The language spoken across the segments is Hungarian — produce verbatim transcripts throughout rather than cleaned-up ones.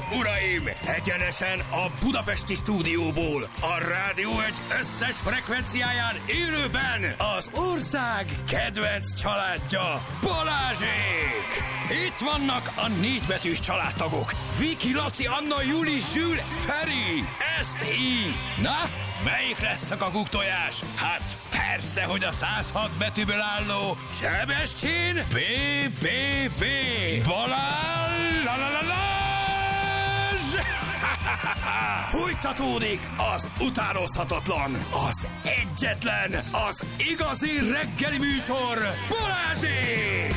uraim! Egyenesen a budapesti stúdióból, a Rádió egy összes frekvenciáján élőben az ország kedvenc családja, Balázsék! Itt vannak a négybetűs családtagok, Viki, Laci, Anna, Juli, Zsül, Feri, ezt így! Na, melyik lesz a kakuktojás? Hát persze, hogy a száz hat betűből álló Sebestyén bé bé bé Balázs! La, la, la, la! Folytatódik az utánozhatatlan, az egyetlen, az igazi reggeli műsor, Balázsék!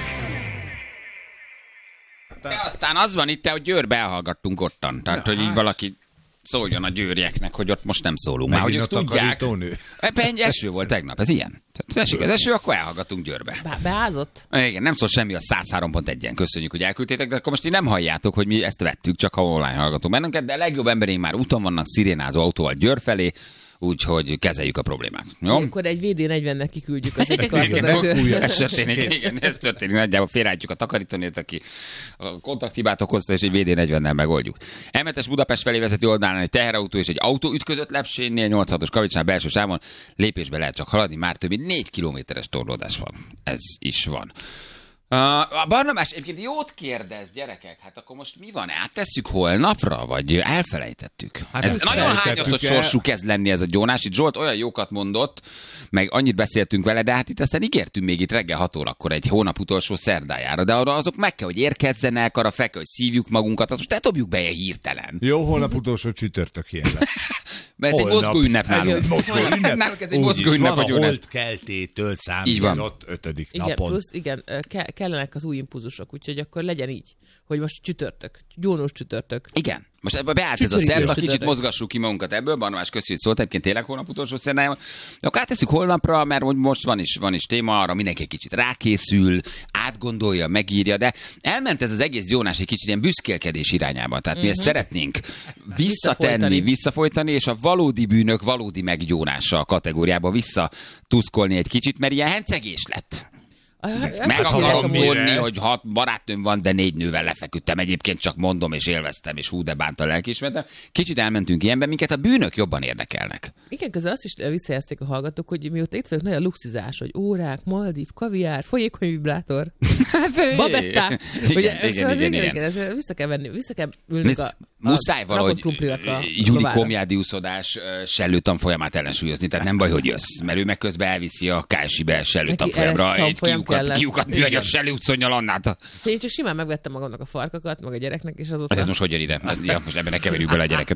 De aztán az van itt, hogy Győrbe elhallgattunk ottan. Tehát, hogy így valaki szóljon a győrieknek, hogy ott most nem szólunk. Már hogy ők tudják. Ebben eső volt tegnap, ez ilyen. Tehát esik az eső, akkor elhallgatunk Győrbe. Be- beázott? Igen, nem szól semmi a száz három pont egyen. Köszönjük, hogy elküldtétek, de akkor most így nem halljátok, hogy mi ezt vettük, csak ha online hallgatunk bennünket, de a legjobb emberénk már úton vannak szirénázó autóval Győr felé, úgyhogy kezeljük a problémát. Jó? Akkor egy vé dé negyvennek kiküldjük az Ez történik, igen, ez történik. Nagyjából félreállítjuk a takarítónét, aki a kontakthibát okozta, és egy vé dé negyvennel megoldjuk. em hetes Budapest felé vezető oldalán egy teherautó és egy autó ütközött Lepsénnél, nyolcvanhatos Kavicsnál belső sávon. Lépésbe lehet csak haladni, már több mint négy kilométeres torlódás van. Ez is van. A Barnabás egyébként jót kérdez, gyerekek, hát akkor most mi van? Áttesszük holnapra, vagy elfelejtettük? Hát ez nagyon hányatott sorsú kezd lenni ez a gyónás. Itt Zsolt olyan jókat mondott, meg annyit beszéltünk vele, de hát itt aztán ígértünk még itt reggel hat órakor egy hónap utolsó szerdájára, de arra azok meg kell, hogy érkezzenek, arra fel kell, hogy szívjuk magunkat, azt most ne dobjuk be ilyen hirtelen. Jó, holnap utolsó csütörtök ilyen lesz. Mert ez egy mozgó ünnep nálunk. Nálunk ez egy mozgó ünnep, hogy a holdkeltétől számít ott ötödik igen, napon. Plusz, igen, ke- kellenek az új impulzusok, úgyhogy akkor legyen így, hogy most csütörtök, gyónós csütörtök. Igen. Most ebbe beállt ez a szerda, kicsit mozgassuk ki magunkat ebből. Barnabás, köszi, hogy szólt, egyébként tényleg holnap utolsó szerdájában. De akkor átteszünk holnapra, mert most van is, van is téma, arra mindenki egy kicsit rákészül, átgondolja, megírja, de elment ez az egész gyónás egy kicsit ilyen büszkélkedés irányába. Tehát uh-huh. mi ezt szeretnénk visszatenni, visszafolytani. visszafolytani, és a valódi bűnök valódi meggyónása a kategóriába visszatuszkolni egy kicsit, mert ilyen hencegés lett. Meg, meg akarom mondni, hogy hat barátnőm van, de négy nővel lefeküdtem. Egyébként csak mondom, és élveztem, és hú, de bánt a lelkiismeretem. Kicsit elmentünk ilyenben, minket a bűnök jobban érdekelnek. Igen, közben azt is visszajelzték a hallgatók, hogy mióta itt vagyok, nagy a luxizás, hogy órák, Maldív, kaviár, folyékony vibrátor, babetták. Igen, igen, igen, igen, igen. igen. Vissza kell venni, vissza kell ülnünk a, a muszáj valahogy Juli komjádiuszodás sellő tanfolyamát ellensúlyozni, tehát nem baj, hogy jössz, mert ő meg közben elviszi a ká es i-be sellő tanfolyamra egy kiukat, kiukat műanyag sellő utconyal Annát. Én csak simán megvettem magamnak a farkakat, meg a gyereknek, és azóta... Hát ez most hogy jön ide? Ez, ja, most ebben ne keverjük bele a gyereket.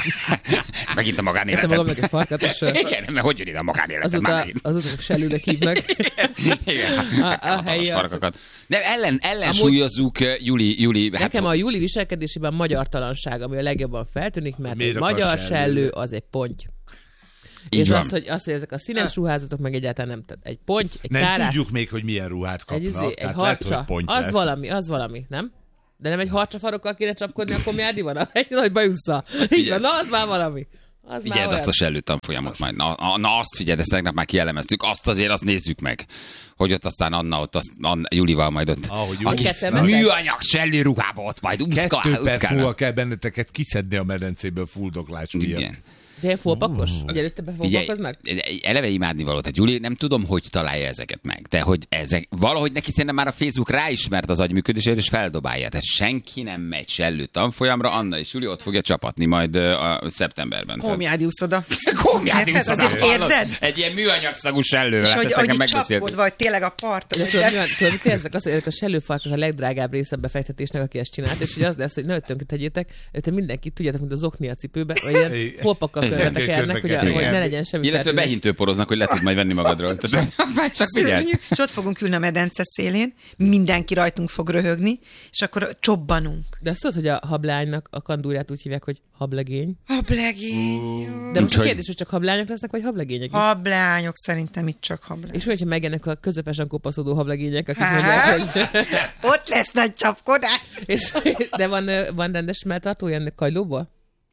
Megint a magánéletet. Vettem magamnak egy farkat, és... Igen, mert hogy jön ide a magánéletet? Azóta, azóta sellőnek hívnak. Igen, a, a helyi farkakat. De ellen, ellensúlyozzuk Juli... Juli nekem hát, a Juli viselkedésében magyartalanság, ami a legjobban feltűnik, mert egy magyar sellő az egy ponty. Így és az hogy, az, hogy ezek a színes ruházatok meg egyáltalán nem. Tehát egy ponty, egy nem kárász... Nem tudjuk még, hogy milyen ruhát kapnak. Egy, izé, egy harcsa, lehet, az lesz. valami, az valami, nem? De nem egy harcsafarokkal kéne csapkodni, akkor mi ádi van? Egy nagy bajusza. Így van, na az már valami. Az figyeld azt a sellő tanfolyamot majd. Na, na azt figyeld, ezt tegnap már kielemeztük. Azt azért azt nézzük meg. Hogy ott aztán Anna, ott azt, Anna, Julival majd ott. Ahogy aki műanyag sellő ruhába ott majd úszkál. Kettő perc múlva kell benneteket kiszedni a medencéből fuldoklás miatt. Igen. De ilyen fólpakos? Ugye előtte befólpakoznak? Eleve imádni való. Tehát Juli, nem tudom, hogy találja ezeket meg. De hogy ezek, valahogy neki szerintem már a Facebook ráismert az agyműködésért, és feldobálja. Tehát senki nem megy sellő tanfolyamra, Anna és Juli ott fogja csapatni majd a szeptemberben. Komjádi úszoda. Komjádi úszoda. Érzed? Egy ilyen műanyagszagú sellővel. És hogy, hogy csapod vagy tényleg a parton. Tudod, mit érzek azt, hogy ezek a sellőfarkak a legdrágább része a befektetésnek, aki ezt csinált, és hogy az lesz, hogy ne tönkre tegyétek, te mindenkit tudjátok, mint az okni a cipőbe, vagy ilyen fólpakkal körbetekernek, hogy, hogy ne legyen semmi. Illetve behintőporoznak, hogy le tud majd venni magadról. Csak figyelj. És ott fogunk ülni a medence szélén, mindenki rajtunk fog röhögni, és akkor csobbanunk. De azt tudod, hogy a hablánynak a kandúrját úgy hívják, hogy hablegény? Hablegény. De most a kérdés, hogy csak hablányok lesznek, vagy hablegények is? Hablányok, szerintem itt csak hablány. És hogyha megjelennek a közepesen kopaszodó hablegények, akik mondják, hogy... Ott lesz nagy csapkodás. És, de van, van rendes melltartója ennek kajlóból?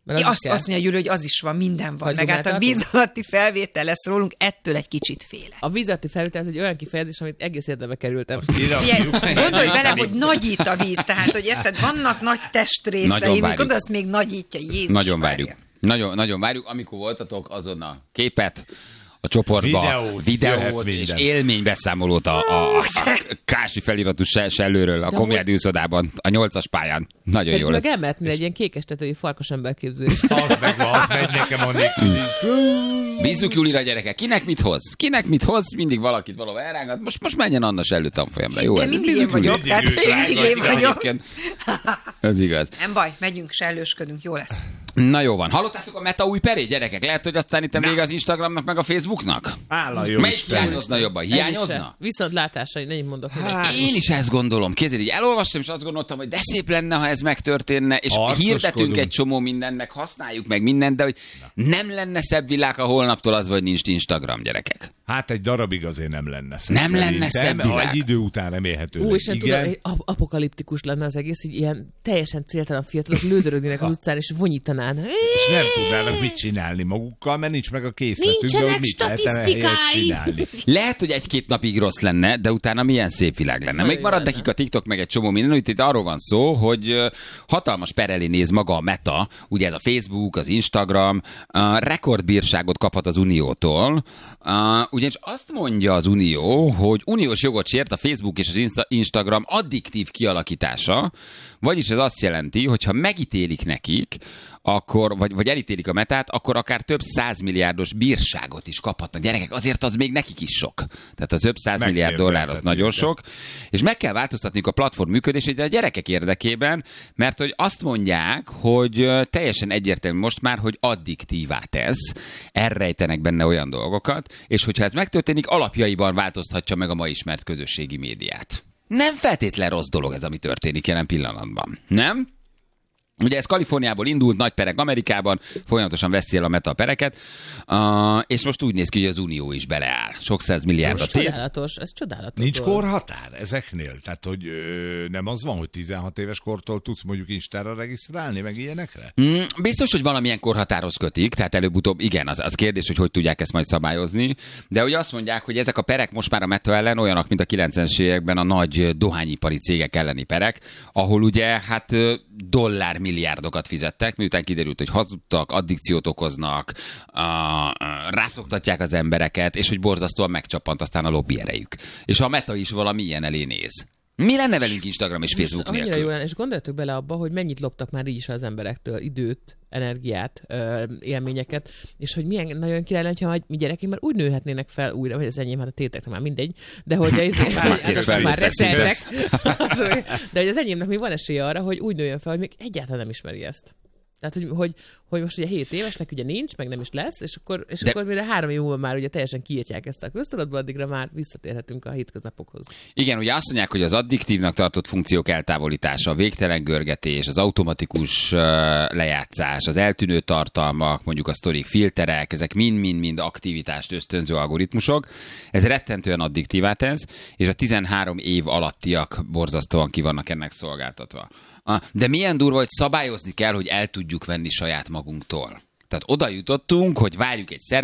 Mert az azt, kell. azt mondja Gyuri, hogy az is van, minden van. Meg hát a Hagyománytartó? víz alatti felvétel lesz rólunk, ettől egy kicsit félek. A víz alatti felvétel az egy olyan kifejezés, amit egész érdembe kerültem. Ilyen, gondolj bele, hogy nagyít a víz, tehát, hogy érted, vannak nagy testrészei, még oda azt még nagyítja, Jézus Nagyon várja. várjuk. Nagyon, nagyon várjuk. Amikor voltatok, azon a képet, a csoportba, Videót, videót és minden. élménybeszámolót a, a, a Kási feliratú se- sellőről a Komjádiuszodában, a nyolcas pályán. Nagyon jó Pedig lesz. meg emeltnél egy ilyen kékestetői farkas emberképzés. Az meg van, az megy nekem a Bízzuk Julira, gyerekek. Kinek mit hoz? Kinek mit hoz? Mindig valakit valahol elrángat. Most, most menjen Anna sellő tanfolyamra. Jó, De ez mindig én bízzuk Julira. vagyok, tehát Mindig ő én mindig Drága, én az igaz vagyok. egyébként. Ez igaz. Nem baj, megyünk, sellősködünk, jó lesz. Na jó van. Hallottátok a Meta új perét, gyerekek? Lehet, hogy aztán itt vége az Instagramnak, meg a Facebooknak? Áll a jó Melyik Isten. hiányozna jobban? Hiányozna? Viszont látásai, nem mondok. Hát, én is ezt gondolom. Kézzél, így elolvastam, és azt gondoltam, hogy de szép lenne, ha ez megtörténne, és Harcoskodunk. hirdetünk egy csomó mindennek, használjuk meg mindent, de hogy nem lenne szebb világ, ha holnaptól az, vagy nincs Instagram, gyerekek. Hát egy darabig azért nem lenne szebb. Nem lenne szerintem. szebb világ. Egy idő után remélhetőleg. Ú, és nem igen. tudom, hogy ap- apokaliptikus lenne az egész, így ilyen teljesen céltalan fiatalok lődörögnének az utcán, és vonyítanának. És nem tudnának mit csinálni magukkal, mert nincs meg a készletünk, de Nincsenek hogy mit lehetne helyet statisztikái. csinálni. Lehet, hogy egy-két napig rossz lenne, de utána milyen szép világ lenne. Még Nagyon marad lenne. nekik a TikTok, meg egy csomó minden, itt, itt arról van szó, hogy ö, hatalmas per elé néz maga a Meta, ugye ez a Facebook, az Instagram, uh, rekordbírságot kaphat az Uniótól, uh, ugyanis azt mondja az Unió, hogy uniós jogot sért a Facebook és az Insta- Instagram addiktív kialakítása, vagyis ez azt jelenti, hogy ha megítélik nekik, akkor, vagy, vagy elítélik a Metát, akkor akár több százmilliárdos bírságot is kaphatnak. Gyerekek, azért az még nekik is sok. Tehát az több százmilliárd dollár az nagyon sok. És meg kell változtatniuk a platform működését, de a gyerekek érdekében, mert hogy azt mondják, hogy ö, teljesen egyértelmű most már, hogy addiktívá tesz, elrejtenek benne olyan dolgokat, és hogyha ez megtörténik, alapjaiban változtatja meg a ma ismert közösségi médiát. Nem feltétlen rossz dolog ez, ami történik jelen pillanatban. Nem? Ugye ez Kaliforniából indult, nagy perek Amerikában, folyamatosan veszi el a Meta a pereket, uh, és most úgy néz ki, hogy az Unió is beleáll. Sok száz milliárdot Ez tét. csodálatos, ez csodálatos. Nincs dolog. korhatár ezeknél? Tehát, hogy ö, nem az van, hogy tizenhat éves kortól tudsz mondjuk Instára regisztrálni, meg ilyenekre? Mm, biztos, hogy valamilyen korhatárhoz kötik, tehát előbb-utóbb igen, az, az kérdés, hogy hogy tudják ezt majd szabályozni, de ugye azt mondják, hogy ezek a perek most már a Meta ellen olyanok, mint a kilencvenes években a nagy dohányipari cégek elleni perek, ahol ugye hát ö, dollár milliárdokat fizettek, miután kiderült, hogy hazudtak, addikciót okoznak, a, a, rászoktatják az embereket, és hogy borzasztóan megcsappant aztán a lobby erejük. És a Meta is valami ilyen elé néz. Mi lenne velünk Instagram és Facebook Annyira nélkül? jó lenne, és gondoljatok bele abba, hogy mennyit loptak már így is az emberektől, időt, energiát, ö, élményeket, és hogy milyen nagyon király lenne, ha mi gyerekeink már úgy nőhetnének fel újra, hogy az enyém, hát a téteknek már mindegy, de hogy ez, Már kész hát, már felültek reszeltek, de hogy az enyémnek még van esélye arra, hogy úgy nőjön fel, hogy még egyáltalán nem ismeri ezt. Tehát, hogy, hogy, hogy most ugye hét évesnek ugye nincs, meg nem is lesz, és akkor, és De- akkor mire három év múlva már ugye teljesen kiírtják ezt a köztudatba, addigra már visszatérhetünk a hétköznapokhoz. Igen, ugye azt mondják, hogy az addiktívnak tartott funkciók eltávolítása, a végtelen görgetés, az automatikus uh, lejátszás, az eltűnő tartalmak, mondjuk a sztorik filterek, ezek mind-mind-mind aktivitást ösztönző algoritmusok. Ez rettentően addiktívá tesz, és a tizenhárom év alattiak borzasztóan ki vannak ennek szolgáltatva. Ah, de milyen durva, hogy szabályozni kell, hogy el tudjuk venni saját magunktól. Tehát oda jutottunk, hogy várjuk egy szervezet,